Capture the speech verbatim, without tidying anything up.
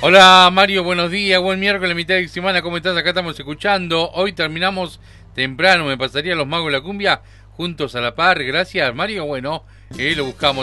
Hola Mario, buenos días, buen miércoles, mitad de semana, ¿cómo estás? Acá estamos escuchando. Hoy terminamos temprano, me pasaría Los Magos de la Cumbia juntos a la par. Gracias Mario, bueno, eh, lo buscamos.